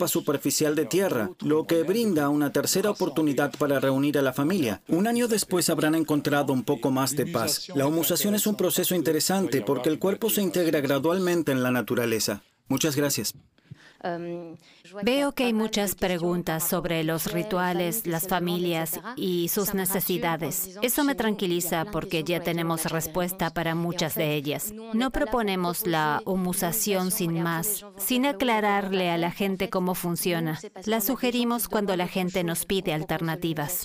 capa superficial de tierra, lo que brinda una tercera oportunidad para reunir a la familia. Un año después habrán encontrado un poco más de paz. La humusación es un proceso interesante porque el cuerpo se integra gradualmente en la naturaleza. Muchas gracias. Veo que hay muchas preguntas sobre los rituales, las familias y sus necesidades. Eso me tranquiliza porque ya tenemos respuesta para muchas de ellas. No proponemos la humusación sin más, sin aclararle a la gente cómo funciona. La sugerimos cuando la gente nos pide alternativas.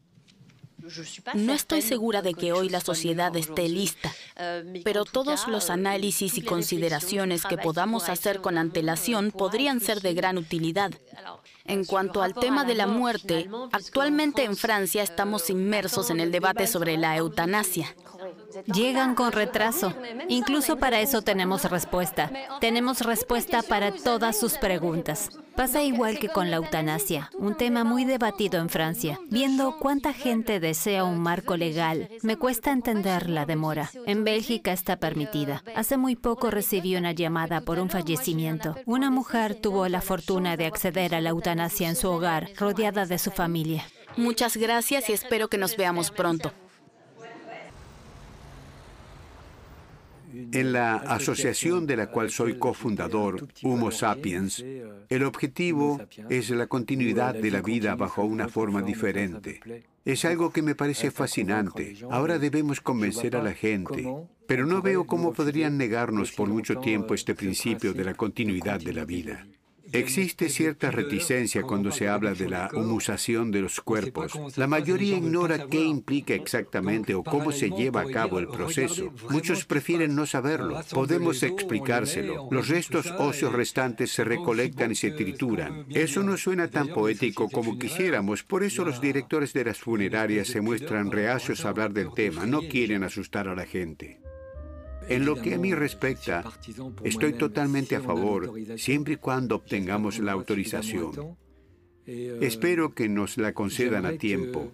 No estoy segura de que hoy la sociedad esté lista, pero todos los análisis y consideraciones que podamos hacer con antelación podrían ser de gran utilidad. En cuanto al tema de la muerte, actualmente en Francia estamos inmersos en el debate sobre la eutanasia. Llegan con retraso. Incluso para eso tenemos respuesta. Tenemos respuesta para todas sus preguntas. Pasa igual que con la eutanasia, un tema muy debatido en Francia. Viendo cuánta gente desea un marco legal, me cuesta entender la demora. En Bélgica está permitida. Hace muy poco recibí una llamada por un fallecimiento. Una mujer tuvo la fortuna de acceder a la eutanasia en su hogar, rodeada de su familia. Muchas gracias y espero que nos veamos pronto. En la asociación de la cual soy cofundador, Homo Sapiens, el objetivo es la continuidad de la vida bajo una forma diferente. Es algo que me parece fascinante. Ahora debemos convencer a la gente, pero no veo cómo podrían negarnos por mucho tiempo este principio de la continuidad de la vida. Existe cierta reticencia cuando se habla de la humusación de los cuerpos. La mayoría ignora qué implica exactamente o cómo se lleva a cabo el proceso. Muchos prefieren no saberlo. Podemos explicárselo. Los restos óseos restantes se recolectan y se trituran. Eso no suena tan poético como quisiéramos, por eso los directores de las funerarias se muestran reacios a hablar del tema, no quieren asustar a la gente. En lo que a mí respecta, estoy totalmente a favor, siempre y cuando obtengamos la autorización. Espero que nos la concedan a tiempo.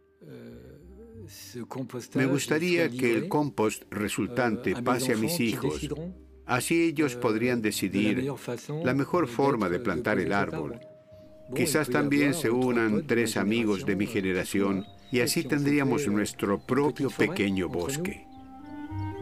Me gustaría que el compost resultante pase a mis hijos. Así ellos podrían decidir la mejor forma de plantar el árbol. Quizás también se unan 3 amigos de mi generación y así tendríamos nuestro propio pequeño bosque.